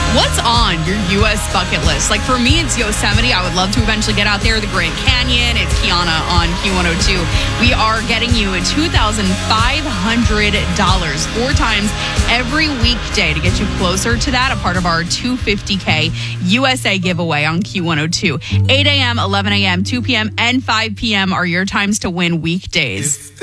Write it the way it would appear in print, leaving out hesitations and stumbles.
What's on your U.S. bucket list? Like for me, it's Yosemite. I would love to eventually get out there. The Grand Canyon. It's Kiana on Q102. We are getting you $2,500 4 times every weekday to get you closer to that. A part of our $250K USA giveaway on Q102. 8 a.m., 11 a.m., 2 p.m., and 5 p.m. are your times to win weekdays.